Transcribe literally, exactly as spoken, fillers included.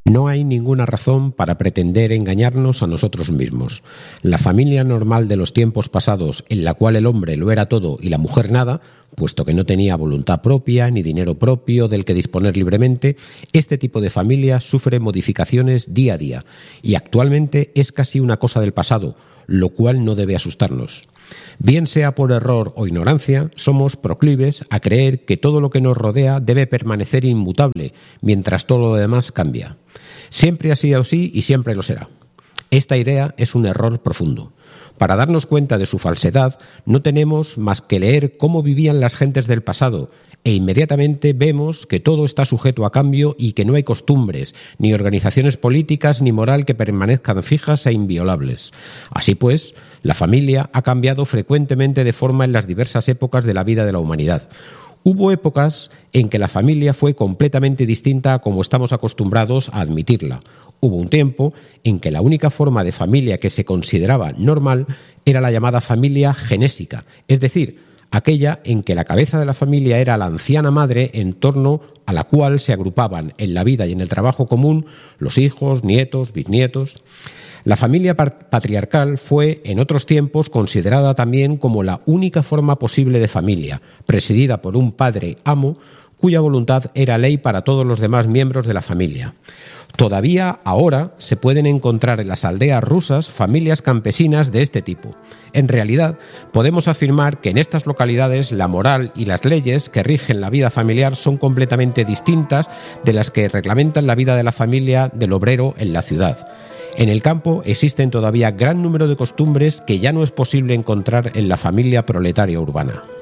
No hay ninguna razón para pretender engañarnos a nosotros mismos. La familia normal de los tiempos pasados, en la cual el hombre lo era todo y la mujer nada, puesto que no tenía voluntad propia ni dinero propio del que disponer libremente, este tipo de familia sufre modificaciones día a día y actualmente es casi una cosa del pasado, lo cual no debe asustarnos. Bien sea por error o ignorancia, somos proclives a creer que todo lo que nos rodea debe permanecer inmutable, mientras todo lo demás cambia. Siempre ha sido así y siempre lo será. Esta idea es un error profundo. Para darnos cuenta de su falsedad, no tenemos más que leer cómo vivían las gentes del pasado, e inmediatamente vemos que todo está sujeto a cambio y que no hay costumbres, ni organizaciones políticas ni moral que permanezcan fijas e inviolables. Así pues, la familia ha cambiado frecuentemente de forma en las diversas épocas de la vida de la humanidad. Hubo épocas en que la familia fue completamente distinta a como estamos acostumbrados a admitirla. Hubo un tiempo en que la única forma de familia que se consideraba normal era la llamada familia genésica, es decir, aquella en que la cabeza de la familia era la anciana madre en torno a la cual se agrupaban en la vida y en el trabajo común los hijos, nietos, bisnietos. La familia patriarcal fue, en otros tiempos, considerada también como la única forma posible de familia, presidida por un padre amo, cuya voluntad era ley para todos los demás miembros de la familia. Todavía ahora se pueden encontrar en las aldeas rusas familias campesinas de este tipo. En realidad, podemos afirmar que en estas localidades la moral y las leyes que rigen la vida familiar son completamente distintas de las que reglamentan la vida de la familia del obrero en la ciudad. En el campo existen todavía gran número de costumbres que ya no es posible encontrar en la familia proletaria urbana.